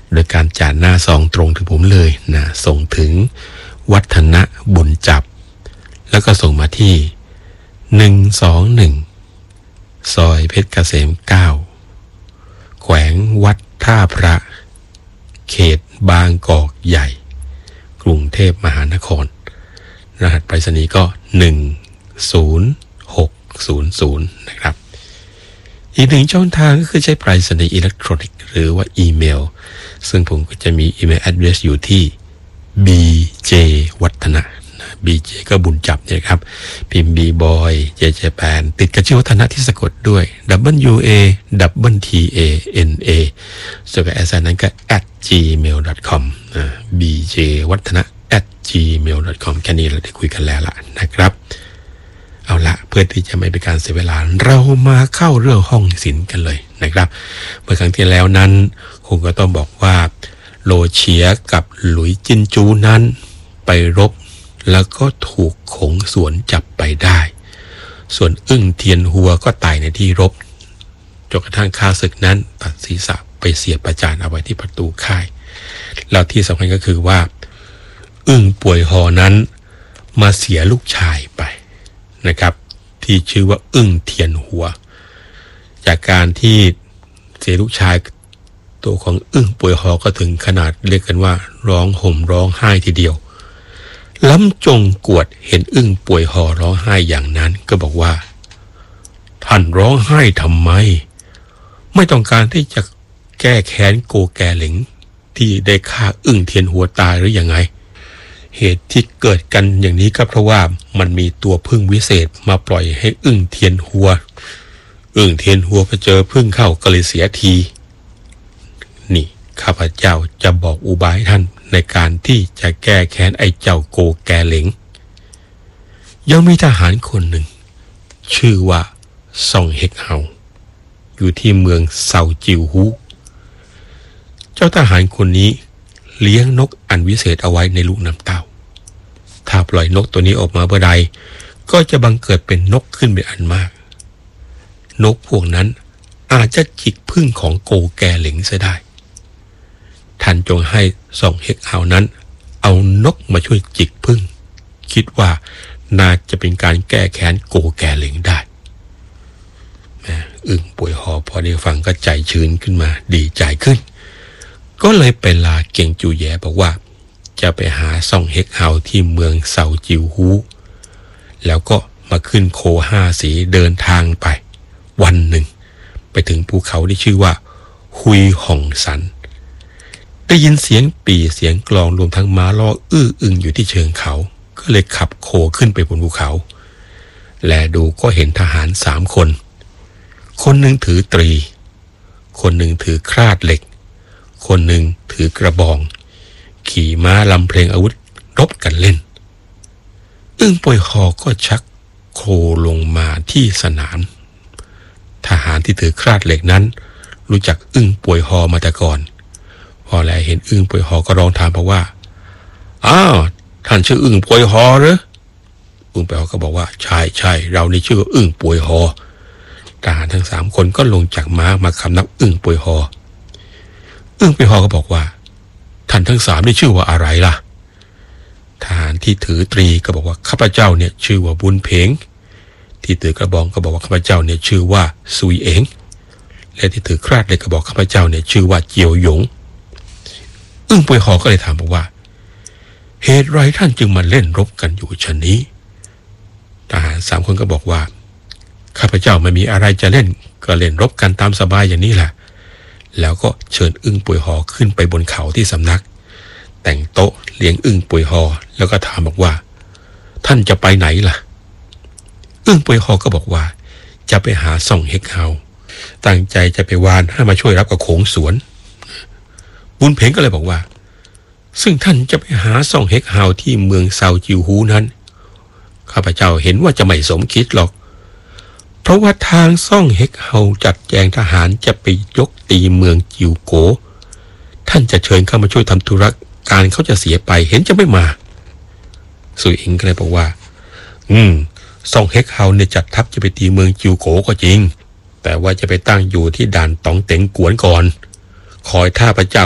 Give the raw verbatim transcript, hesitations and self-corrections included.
โดยการจ่าหน้าซองตรงถึงผมเลยนะส่งถึงวัฒนะบุญจับแล้วก็ส่งมาที่หนึ่งสองหนึ่งซอยเพชรเกษมเก้าแขวงวัดท่าพระเขตบางกอกใหญ่กรุงเทพมหานครรหัสไปรษณีย์ก็หนึ่งศูนย์หกศูนย์ศูนย์นะครับอีกหนึ่งช่องทางก็คือใช้ไปรษณีย์อิเล็กทรอนิกส์หรือว่าอีเมลซึ่งผมก็จะมีอีเมล address อยู่ที่ บี เจ วัฒนะ บี เจ ก็บุญจับเนี่ยครับพิมพ์ B boy J Japan ติดกับชื่อวัฒนะที่สะกดด้วย W A W T A N A ส่วนกับแอสไซน์นั้นก็ at gmail dot com นะ บี เจ วัฒนะ at gmail dot com แค่นี้เราได้คุยกันแล้วล่ะนะครับเอาละเพื่อที่จะไม่เป็นการเสียเวลาเรามาเข้าเรื่องห้องศิลป์กันเลยนะครับเมื่อครั้งที่แล้วนั้นคงก็ต้องบอกว่าโลเฉียกับหลุยจินจูนั้นไปรบแล้วก็ถูกขงสวนจับไปได้ส่วนอึ้งเทียนหัวก็ตายในที่รบจนกระทั่งข้าศึกนั้นตัดศีรษะไปเสียบประจานเอาไว้ที่ประตูค่ายแล้วที่สำคัญก็คือว่าอึ้งป่วยหอนั้นมาเสียลูกชายไปนะครับที่ชื่อว่าอึ้งเทียนหัวจากการที่เสียลูกชายตัวของอึ้งป่วยหอก็ถึงขนาดเรียกกันว่าร้องห่มร้องไห้ทีเดียวล้ำจงกวดเห็นอึ้งป่วยหอร้องไห้อย่างนั้นก็บอกว่าท่านร้องไห้ทำไมไม่ต้องการที่จะแก้แค้นโกแกเหลิงที่ได้ฆ่าอึ้งเทียนหัวตายหรือยังไงเหตุที่เกิดกันอย่างนี้ก็เพราะว่ามันมีตัวพึ่งวิเศษมาปล่อยให้อึ้งเทียนหัวอึ้งเทียนหัวไปเจอพึ่งเข้าก็เลยเสียทีนี่ข้าพเจ้าจะบอกอุบายท่านในการที่จะแก้แค้นไอ้เจ้าโกแกเหลิงยังมีทหารคนหนึ่งชื่อว่าซ่องเฮกเฮาอยู่ที่เมืองเซาจิวฮูเจ้าทหารคนนี้เลี้ยงนกอันวิเศษเอาไว้ในลูกน้ำเต้าถ้าปล่อยนกตัวนี้ออกมาเมื่อใดก็จะบังเกิดเป็นนกขึ้นเป็นอันมากนกพวกนั้นอาจจะจิกพึ่งของโกแกเหลิงเสียได้ท่านจงให้ซ่องเฮกเฮานั้นเอานกมาช่วยจิกพึ่งคิดว่าน่าจะเป็นการแก้แค้นโกแกเหลิงได้อึ่งป่วยหอพอได้ฟังก็ใจชื้นขึ้นมาดีใจขึ้นก็เลยไปลาเก่งจูแย่บอกว่าจะไปหาซ่องเฮกเฮาที่เมืองเซาจิวฮูแล้วก็มาขึ้นโคห้าสีเดินทางไปวันหนึ่งไปถึงภูเขาที่ชื่อว่าฮุยห่องสันได้ยินเสียงปี่เสียงกลองรวมทั้งม้าล้ออื้ออึงอยู่ที่เชิงเขาก็เลยขับโคขึ้นไปบนภูเขาแลดูก็เห็นทหารสามคนคนหนึ่งถือตรีคนหนึ่งถือคราดเหล็กคนหนึ่งถือกระบองขี่ม้าลำเพลงอาวุธรบกันเล่นอึ้งป่วยคอก็ชักโคลงมาที่สนามทหารที่ถือคราดเหล็กนั้นรู้จักอึ้งป่วยหอมาแต่ก่อนพอแลเห็นอึ้งป่วยหอก็ร้องถามเพราะว่าอ้าวท่านชื่ออึ้งป่วยหอหรืออึ้งป่วยหอก็บอกว่าใช่ใช่เรานี่ชื่ออึ้งป่วยหอทหารทั้งสามคนก็ลงจากม้ามาคำนับอึ้งป่วยหออึ้งป่วยหอก็บอกว่าท่านทั้งสามนี่ชื่อว่าอะไรล่ะทหารที่ถือตรีก็บอกว่าข้าพเจ้าเนี่ยชื่อว่าบุญเพ็งที่ถือกระบองก็บอกว่าข้าพเจ้าเนี่ยชื่อว่าซุยเอ๋งและที่ถือคราดเหล็กก็บอกข้าพเจ้าเนี่ยชื่อว่าเจียวหยงอึ้งป่วยหอก็เลยถามบอกว่าเหตุไรท่านจึงมาเล่นรบกันอยู่เช่นนี้ทหารสามคนก็บอกว่าข้าพเจ้าไม่มีอะไรจะเล่นก็เล่นรบกันตามสบายอย่างนี้แหละแล้วก็เชิญอึ้งป่วยหอขึ้นไปบนเขาที่สำนักแต่งโต๊ะเลี้ยงอึ้งป่วยหอแล้วก็ถามบอกว่าท่านจะไปไหนล่ะอึ้งป่วยหอก็บอกว่าจะไปหาซ่องเฮกเฮาตั้งใจจะไปวานให้มาช่วยรับกับโขงสวนบุญเพ็งก็เลยบอกว่าซึ่งท่านจะไปหาซ่องเฮกเฮาที่เมืองเซาจิวฮูนั้นข้าพเจ้าเห็นว่าจะไม่สมคิดหรอกเพราะว่าทางซ่องเฮกเฮาจัดแจงทหารจะไปยกตีเมืองจิวโกท่านจะเชิญเข้ามาช่วยทำธุระการเขาจะเสียไปเห็นจะไม่มาซุยเอ็งก็เลยบอกว่าอืมซ่องเฮกเฮาเนี่ยจัดทัพจะไปตีเมืองจิวโกก็จริงแต่ว่าจะไปตั้งอยู่ที่ด่านตองเต็งกวนก่อนคอยท่าพระเจ้า